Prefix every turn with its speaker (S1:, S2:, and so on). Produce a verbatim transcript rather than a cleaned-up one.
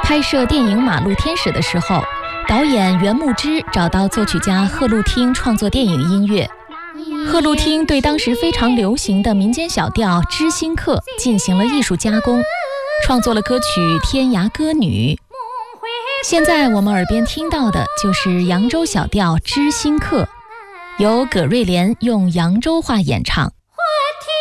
S1: 拍摄电影《马路天使》的时候，导演袁牧之找到作曲家贺陆汀创作电影音乐。贺陆汀对当时非常流行的民间小调《知心客》进行了艺术加工，创作了歌曲《天涯歌女》。现在我们耳边听到的就是扬州小调《知心客》，由葛瑞莲用扬州话演唱。